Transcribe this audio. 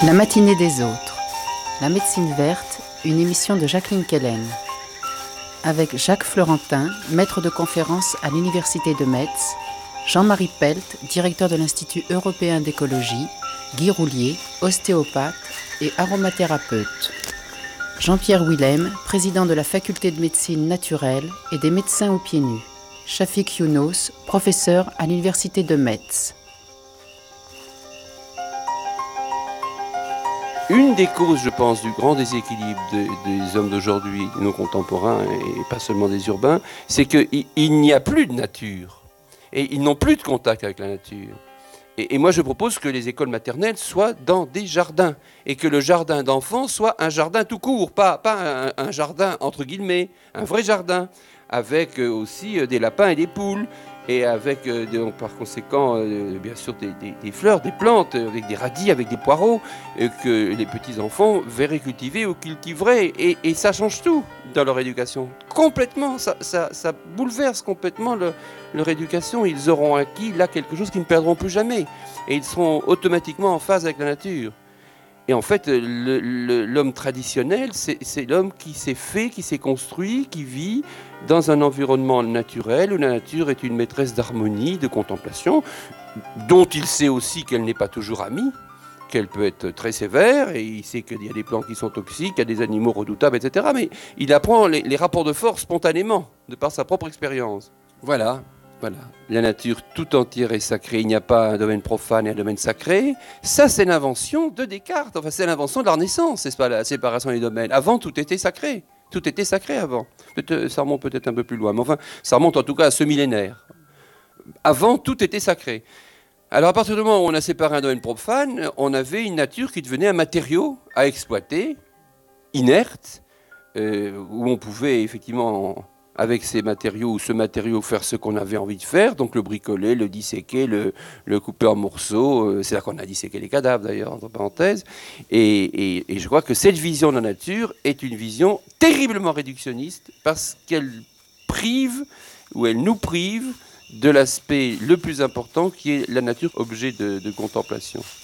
La matinée des autres. La médecine verte, une émission de Jacqueline Kellen. Avec Jacques Florentin, maître de conférence à l'Université de Metz, Jean-Marie Pelt, directeur de l'Institut européen d'écologie, Guy Roulier, ostéopathe et aromathérapeute. Jean-Pierre Willem, président de la faculté de médecine naturelle et des médecins aux pieds nus. Shafik Younos, professeur à l'Université de Metz. Une des causes, je pense, du grand déséquilibre des hommes d'aujourd'hui, de nos contemporains, et pas seulement des urbains, c'est qu'il n'y a plus de nature. Et ils n'ont plus de contact avec la nature. Et moi, je propose que les écoles maternelles soient dans des jardins. Et que le jardin d'enfants soit un jardin tout court, pas un jardin, entre guillemets, un vrai jardin, avec aussi des lapins et des poules. Et avec, donc, par conséquent, bien sûr, des fleurs, des plantes, avec des radis, avec des poireaux, que les petits-enfants verraient cultiver ou cultiveraient. Et ça change tout dans leur éducation. Complètement, ça bouleverse complètement leur éducation. Ils auront acquis là quelque chose qu'ils ne perdront plus jamais. Et ils seront automatiquement en phase avec la nature. Et en fait, l'homme traditionnel, c'est l'homme qui s'est fait, qui s'est construit, qui vit dans un environnement naturel où la nature est une maîtresse d'harmonie, de contemplation, dont il sait aussi qu'elle n'est pas toujours amie, qu'elle peut être très sévère, et il sait qu'il y a des plantes qui sont toxiques, qu'il y a des animaux redoutables, etc. Mais il apprend les rapports de force spontanément, de par sa propre expérience. Voilà. La nature tout entière est sacrée, il n'y a pas un domaine profane et un domaine sacré. Ça, c'est l'invention de Descartes, enfin c'est l'invention de la Renaissance, c'est pas la séparation des domaines. Avant, tout était sacré avant. Ça remonte peut-être un peu plus loin, mais enfin, ça remonte en tout cas à ce millénaire. Avant, tout était sacré. Alors à partir du moment où on a séparé un domaine profane, on avait une nature qui devenait un matériau à exploiter, inerte, où on pouvait effectivement... avec ces matériaux ou ce matériau faire ce qu'on avait envie de faire, donc le bricoler, le disséquer, le couper en morceaux. C'est là qu'on a disséqué les cadavres d'ailleurs, entre parenthèses. Et je crois que cette vision de la nature est une vision terriblement réductionniste parce qu'elle prive, ou elle nous prive, de l'aspect le plus important qui est la nature, objet de contemplation.